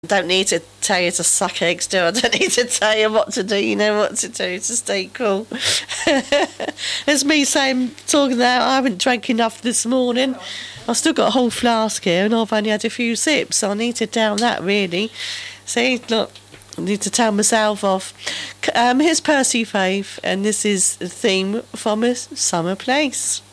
Don't need to tell you to suck eggs, do I? I don't need to tell you what to do. You know what to do to stay cool. It's me saying, talking now, I haven't drank enough this morning. I've still got a whole flask here and I've only had a few sips, so I need to down that, really. See, look, I need to tell myself off. Here's Percy Faith, and this is the theme from A Summer Place.